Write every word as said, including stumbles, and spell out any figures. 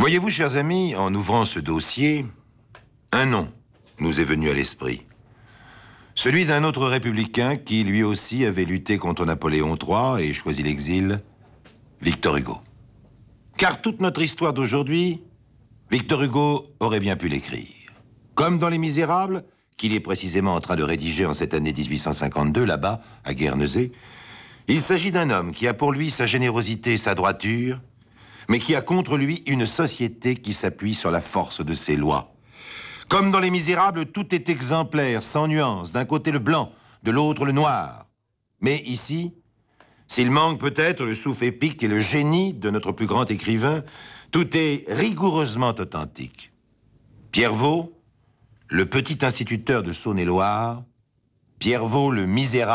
Voyez-vous, chers amis, en ouvrant ce dossier, un nom nous est venu à l'esprit. Celui d'un autre républicain qui, lui aussi, avait lutté contre Napoléon trois et choisi l'exil, Victor Hugo. Car toute notre histoire d'aujourd'hui, Victor Hugo aurait bien pu l'écrire. Comme dans Les Misérables, qu'il est précisément en train de rédiger en cette année dix-huit cent cinquante-deux, là-bas, à Guernesey, il s'agit d'un homme qui a pour lui sa générosité et sa droiture, mais qui a contre lui une société qui s'appuie sur la force de ses lois. Comme dans Les Misérables, tout est exemplaire, sans nuance, d'un côté le blanc, de l'autre le noir. Mais ici, s'il manque peut-être le souffle épique et le génie de notre plus grand écrivain, tout est rigoureusement authentique. Pierre Vaux, le petit instituteur de Saône-et-Loire, Pierre Vaux le misérable,